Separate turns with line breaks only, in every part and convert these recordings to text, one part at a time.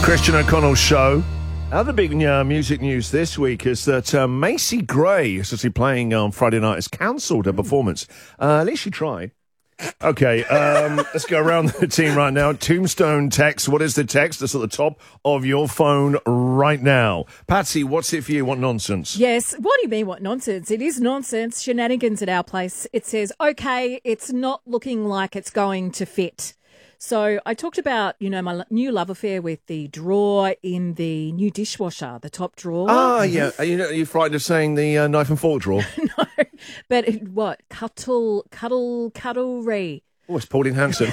Christian O'Connell Show. Other big music news this week is that Macy Gray, who's actually playing on Friday night, has cancelled her performance. At least she tried. Okay, let's go around the team right now. Tombstone text. What is the text that's at the top of your phone right now? Patsy, what's it for you? What nonsense?
Yes. What do you mean, what nonsense? It is nonsense. Shenanigans at our place. It says, okay, it's not looking like it's going to fit. So I talked about, my new love affair with the drawer in the new dishwasher, the top drawer.
Ah, yeah. Are you frightened of saying the knife and fork drawer?
No, but cuddlery.
Oh, it's Pauline Hanson.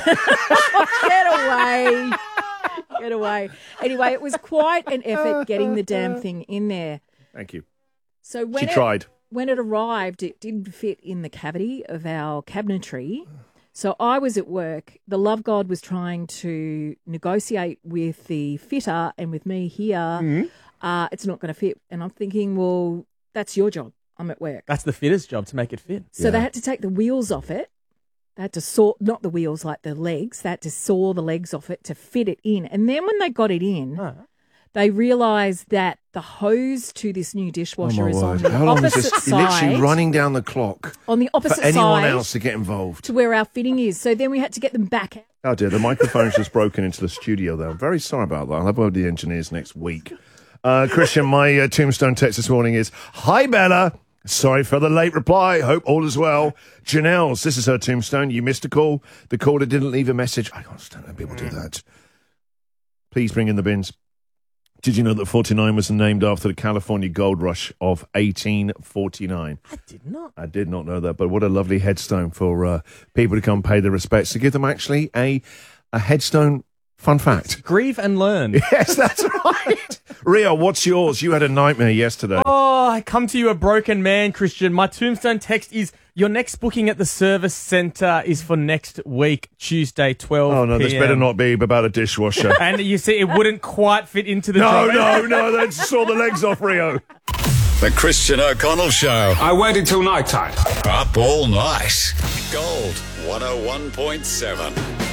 Get away. Anyway, it was quite an effort getting the damn thing in there.
Thank you.
So when
She tried.
When it arrived, it didn't fit in the cavity of our cabinetry. So I was at work. The love god was trying to negotiate with the fitter and with me here. Mm-hmm. It's not going to fit. And I'm thinking, well, that's your job. I'm at work.
That's the fitter's job to make it fit.
So they had to take the wheels off it. They had to saw, not the wheels, like the legs. They had to saw the legs off it to fit it in. And then when they got it in, they realised that the hose to this new dishwasher is on the opposite side.
You're literally running down the clock
on the opposite
for anyone
side
else to get involved.
To where our fitting is. So then we had to get them back out.
Oh dear, the microphone's just broken into the studio there. I'm very sorry about that. I'll have one of the engineers next week. Christian, my tombstone text this morning is, "Hi Bella. Sorry for the late reply. Hope all is well. Janelle's, this is her tombstone. You missed a call. The caller didn't leave a message." I can't understand how people do that. Please bring in the bins. Did you know that 49 was named after the California gold rush of 1849?
I did not.
I did not know that, but what a lovely headstone for people to come pay their respects. To give them actually a headstone fun fact.
Grieve and learn.
Yes, that's right. Rio, what's yours? You had a nightmare yesterday.
Oh, I come to you a broken man, Christian. My tombstone text is, your next booking at the service centre is for next week, Tuesday, 12
Oh, no, this better not be about a dishwasher.
And you see, it wouldn't quite fit into the
No, they saw the legs off, Rio.
The Christian O'Connell Show.
I waited till night time.
Up all night. Gold 101.7.